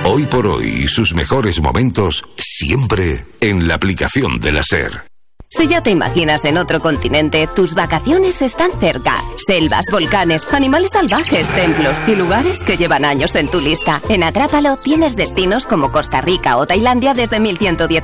Hoy por hoy y sus mejores momentos siempre en la aplicación de la SER. Si ya te imaginas en otro continente, tus vacaciones están cerca. Selvas, volcanes, animales salvajes, templos y lugares que llevan años en tu lista. En Atrápalo tienes destinos como Costa Rica o Tailandia desde 1.110